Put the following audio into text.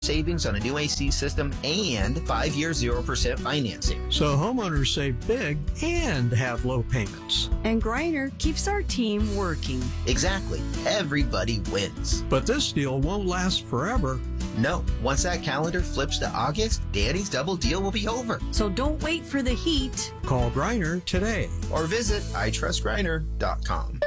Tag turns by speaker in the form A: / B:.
A: savings on a new AC system and 5-year 0% financing.
B: So homeowners save big and have low payments.
C: And Griner keeps our team working.
A: Exactly. Everybody wins.
B: But this deal won't last forever.
A: No, once that calendar flips to August, Danny's double deal will be over.
C: So don't wait for the heat.
B: Call Griner today.
A: Or visit itrustgriner.com.